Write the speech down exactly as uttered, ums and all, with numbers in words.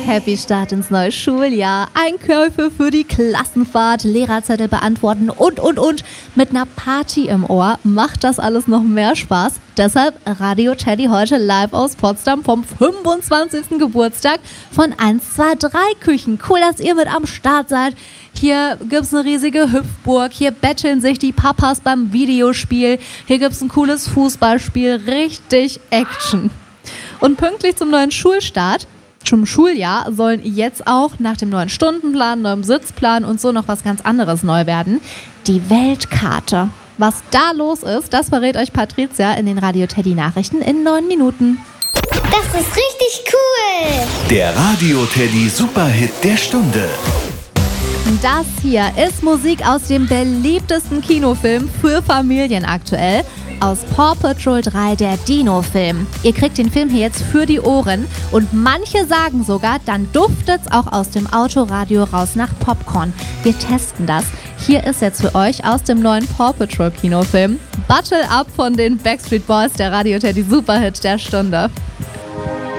Happy Start ins neue Schuljahr, Einkäufe für die Klassenfahrt, Lehrerzettel beantworten und, und, und. Mit einer Party im Ohr macht das alles noch mehr Spaß. Deshalb Radio Teddy heute live aus Potsdam vom fünfundzwanzigsten Geburtstag von eins zwei drei Küchen. Cool, dass ihr mit am Start seid. Hier gibt's eine riesige Hüpfburg, hier betteln sich die Papas beim Videospiel, hier gibt's ein cooles Fußballspiel, richtig Action. Und pünktlich zum neuen Schulstart, zum Schuljahr, sollen jetzt auch nach dem neuen Stundenplan, neuem Sitzplan und so noch was ganz anderes neu werden. Die Weltkarte. Was da los ist, das verrät euch Patricia in den Radio Teddy Nachrichten in neun Minuten. Das ist richtig cool! Der Radio Teddy Superhit der Stunde. Das hier ist Musik aus dem beliebtesten Kinofilm für Familien aktuell. Aus Paw Patrol drei, der Dino-Film. Ihr kriegt den Film hier jetzt für die Ohren und manche sagen sogar, dann duftet's auch aus dem Autoradio raus nach Popcorn. Wir testen das. Hier ist jetzt für euch aus dem neuen Paw Patrol Kinofilm Bottle Up von den Backstreet Boys, der Radio Teddy Superhit der Stunde.